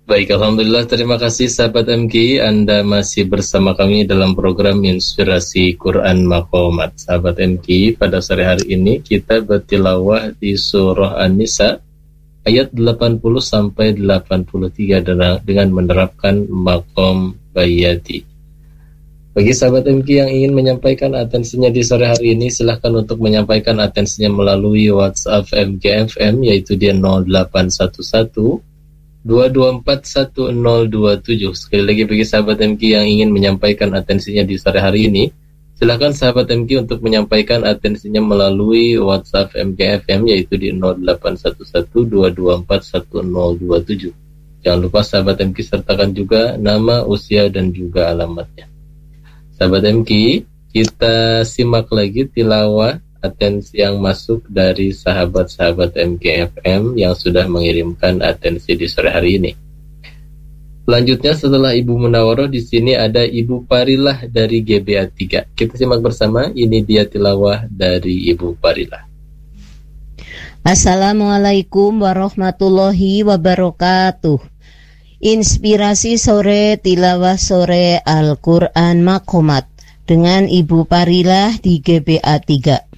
Baik, Alhamdulillah, terima kasih sahabat MK. Anda masih bersama kami dalam program Inspirasi Quran Maqamat. Sahabat MK, pada sore hari ini kita bertilawah di surah An-Nisa ayat 80 sampai 83 dengan menerapkan maqam bayati. Bagi sahabat MK yang ingin menyampaikan atensinya di sore hari ini, silahkan untuk menyampaikan atensinya melalui WhatsApp MK FM, yaitu di 0811 2241027. Sekali lagi bagi sahabat MK yang ingin menyampaikan atensinya di sore hari ini, silakan sahabat MK untuk menyampaikan atensinya melalui WhatsApp MK FM, yaitu di 0811 2241027. Jangan lupa sahabat MK sertakan juga nama, usia, dan juga alamatnya. Sahabat MK, kita simak lagi tilawah atensi yang masuk dari sahabat-sahabat MKFM yang sudah mengirimkan atensi di sore hari ini. Selanjutnya setelah Ibu Munawaroh, di sini ada Ibu Parilah dari GBA 3. Kita simak bersama, ini dia tilawah dari Ibu Parilah. Assalamualaikum warahmatullahi wabarakatuh. Inspirasi sore tilawah sore Al-Quran Maqamat dengan Ibu Parilah di GBA 3.